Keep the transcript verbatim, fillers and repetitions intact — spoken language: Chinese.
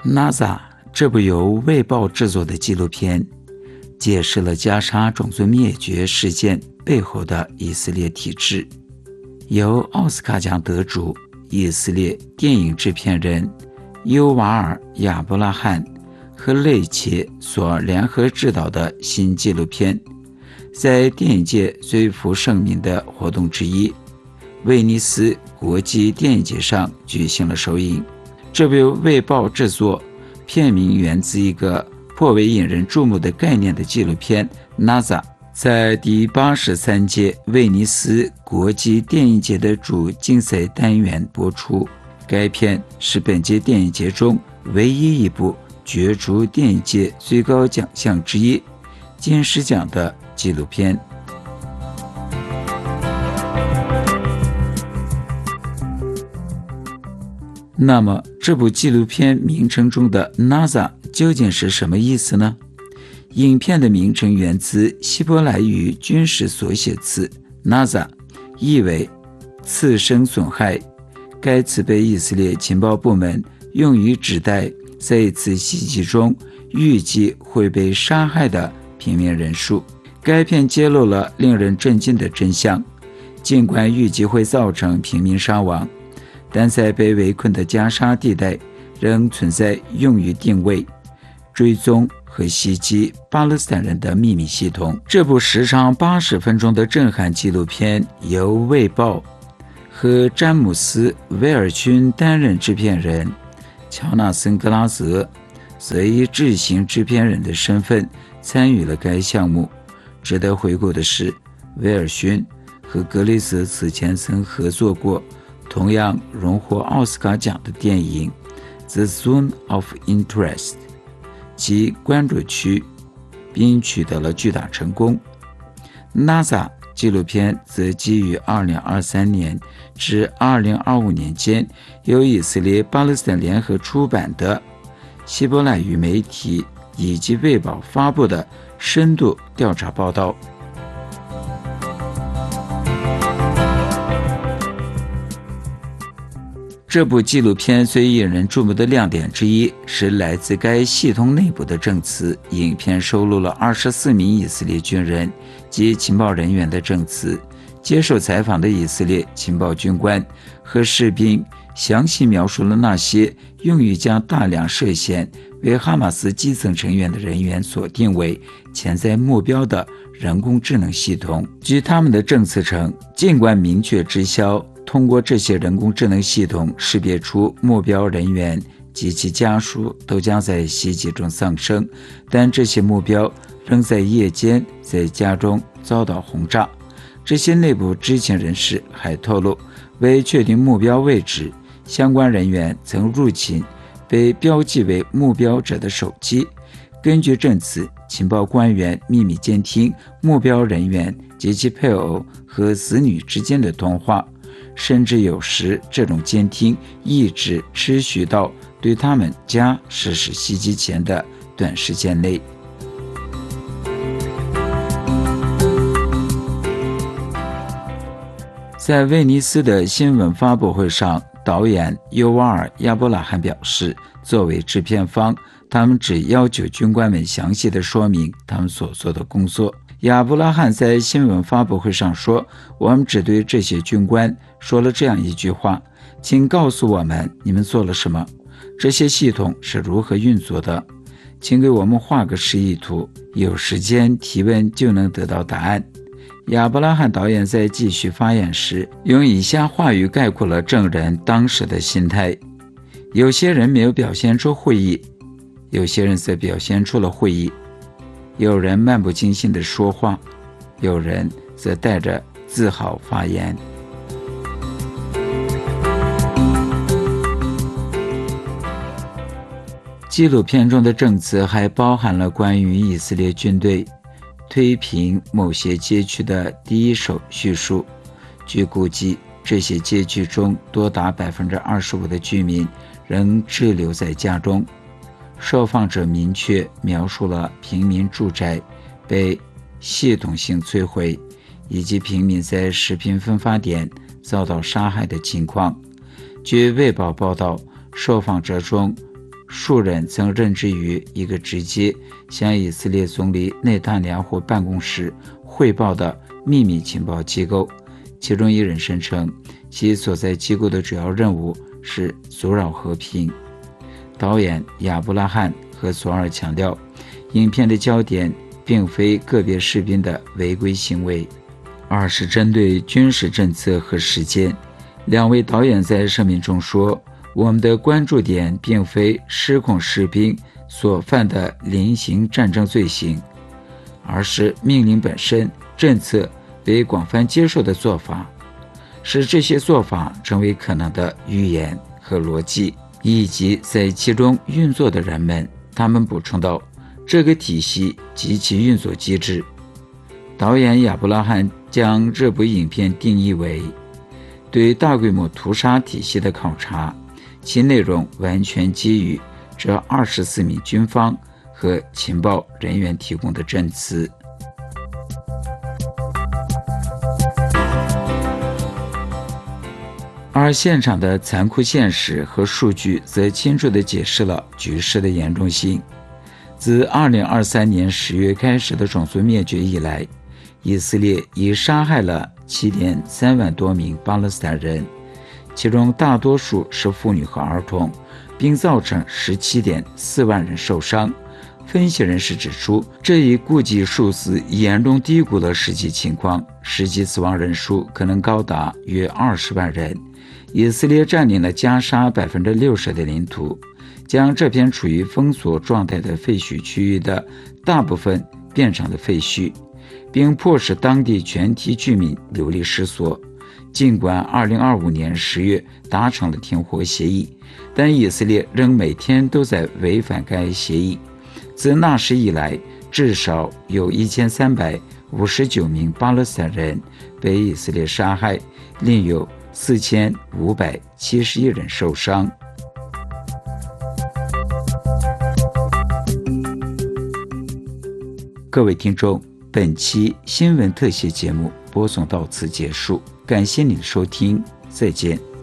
NASA 这部由卫报制作的纪录片，解释了加沙种族灭绝事件背后的以色列体制。由奥斯卡奖得主、以色列电影制片人尤瓦尔·亚伯拉罕和雷切所联合执导的新纪录片，在电影界最负盛名的活动之一威尼斯国际电影节上举行了首映。这部由卫报制作，片名源自一个颇为引人注目的概念的纪录片 NASA， 在第八十三届威尼斯国际电影节的主竞赛单元播出。该片是本届电影节中唯一一部角逐电影界最高奖项之一金狮奖的纪录片。那么这部纪录片名称中的 NASA 究竟是什么意思呢？影片的名称源自希伯来语军事缩写词 NASA， 意为次生损害。该词被以色列情报部门用于指代在一次袭击中预计会被杀害的平民人数。该片揭露了令人震惊的真相，尽管预计会造成平民伤亡，但在被围困的加沙地带仍存在用于定位、追踪和袭击巴勒斯坦人的秘密系统。这部时长八十分钟的震撼纪录片由卫报和詹姆斯·威尔逊担任制片人，乔纳森·格拉泽则以执行制片人的身份参与了该项目。值得回顾的是，威尔逊和格雷泽此前曾合作过同样荣获奥斯卡奖的电影《The Zone of Interest》及关注区，并取得了巨大成功。 NASA 纪录片则基于二零二三年至二零二五年间由以色列巴勒斯坦联合出版的希伯来语媒体以及卫报发布的深度调查报道。这部纪录片最引人注目的亮点之一是来自该系统内部的证词。影片收录了二十四名以色列军人及情报人员的证词。接受采访的以色列情报军官和士兵详细描述了那些用于将大量涉嫌为哈马斯基层成员的人员所定为潜在目标的人工智能系统。据他们的证词称，尽管明确知晓通过这些人工智能系统识别出目标人员及其家属都将在袭击中丧生，但这些目标仍在夜间在家中遭到轰炸。这些内部知情人士还透露，为确定目标位置，相关人员曾入侵被标记为目标者的手机。根据证词，情报官员秘密监听目标人员及其配偶和子女之间的通话，甚至有时这种监听一直持续到对他们家实施袭击前的短时间内。在威尼斯的新闻发布会上，导演尤瓦尔·亚伯拉罕表示，作为制片方，他们只要求军官们详细地说明他们所做的工作。亚伯拉罕在新闻发布会上说，我们只对这些军官说了这样一句话，请告诉我们你们做了什么，这些系统是如何运作的，请给我们画个示意图，有时间提问就能得到答案。亚伯拉罕导演在继续发言时，用以下话语概括了证人当时的心态：有些人没有表现出会意，有些人则表现出了会意，有人漫不经心地说话，有人则带着自豪发言。纪录片中的证词还包含了关于以色列军队推平某些街区的第一手叙述。据估计，这些街区中多达 百分之二十五 的居民仍滞留在家中。受访者明确描述了平民住宅被系统性摧毁，以及平民在食品分发点遭到杀害的情况。据卫报报道，受访者中数人曾任职于一个直接向以色列总理内塔尼亚胡办公室汇报的秘密情报机构，其中一人声称其所在机构的主要任务是阻扰和平。导演亚布拉罕和索尔强调，影片的焦点并非个别士兵的违规行为，而是针对军事政策和时间。两位导演在声明中说，我们的关注点并非失控士兵所犯的临刑战争罪行，而是命令本身，政策被广泛接受的做法，使这些做法成为可能的语言和逻辑，以及在其中运作的人们。他们补充道，这个体系及其运作机制。导演亚布拉罕将这部影片定义为对大规模屠杀体系的考察，其内容完全基于这二十四名军方和情报人员提供的证词。而现场的残酷现实和数据则清楚地解释了局势的严重性。自二零二三年十月开始的种族灭绝以来，以色列已杀害了 七点三万多名巴勒斯坦人，其中大多数是妇女和儿童，并造成 十七点四万人受伤。分析人士指出，这一估计数字严重低估了实际情况，实际死亡人数可能高达约二十万人。以色列占领了加沙 百分之六十 的领土，将这片处于封锁状态的废墟区域的大部分变成了废墟，并迫使当地全体居民流离失所。尽管二零二五年十月达成了停火协议，但以色列仍每天都在违反该协议。自那时以来，至少有一千三百五十九名巴勒斯坦人被以色列杀害，另有四千五百七十一人受伤。各位听众，本期新闻特写节目播送到此结束，感谢您的收听，再见。